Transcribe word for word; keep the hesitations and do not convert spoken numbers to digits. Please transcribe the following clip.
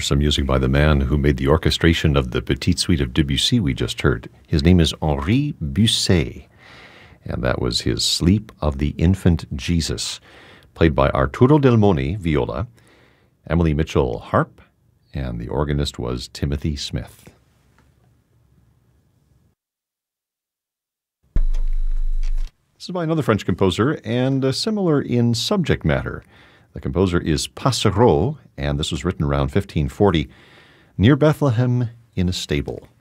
There's some music by the man who made the orchestration of the Petite Suite of Debussy we just heard. His name is Henri Busset, and that was his Sleep of the Infant Jesus, played by Arturo Del Moni, viola, Emily Mitchell, harp, and the organist was Timothy Smith. This is by another French composer, and uh, similar in subject matter. The composer is Passereau, and this was written around fifteen forty, near Bethlehem in a stable.